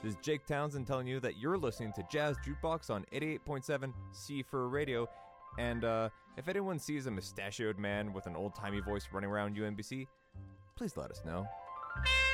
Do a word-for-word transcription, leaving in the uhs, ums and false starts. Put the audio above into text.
This is Jake Townsend telling you that you're listening to Jazz Jukebox on eighty-eight point seven C four Radio. And uh, if anyone sees a mustachioed man with an old-timey voice running around U M B C, please let us know.